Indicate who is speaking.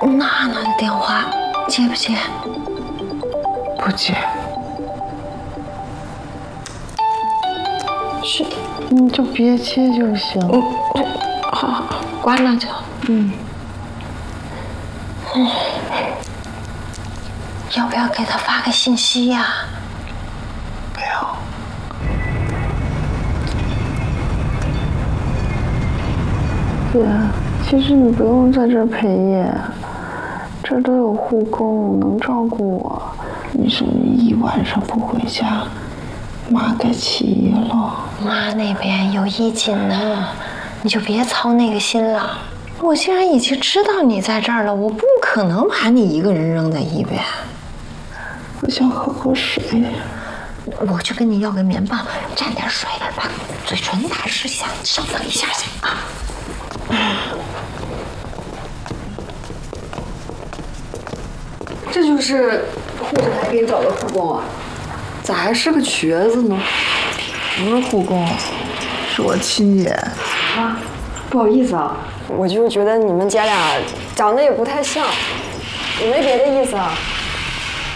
Speaker 1: 娜娜的电话接不接？
Speaker 2: 不接。
Speaker 1: 是，
Speaker 2: 你就别接就行。
Speaker 1: 好，关了就。要不要给他发个信息呀？
Speaker 2: 不要。姐，其实你不用在这儿陪夜，这儿都有护工能照顾我。你这一晚上不回家，妈该起疑了。
Speaker 1: 妈那边有衣锦呢，你就别操那个心了。我既然已经知道你在这儿了，我不可能把你一个人扔在一边。
Speaker 2: 我想喝口水。
Speaker 1: 我去跟你要个棉棒，蘸点水，把嘴唇打湿一下。稍等一下先啊。
Speaker 2: 这就是护士台给你找的护工啊？咋还是个瘸子呢？不是护工，是我亲姐。
Speaker 3: 啊，不好意思啊，我就是觉得你们姐俩长得也不太像，也没别的意思啊。